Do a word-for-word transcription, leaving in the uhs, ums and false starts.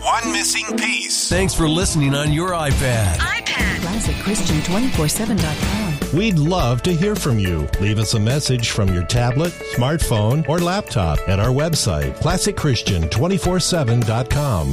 one missing piece. Thanks for listening on your iPad. iPad. Classic Christian twenty-four seven dot com. We'd love to hear from you. Leave us a message from your tablet, smartphone, or laptop at our website, classic christian two forty-seven dot com.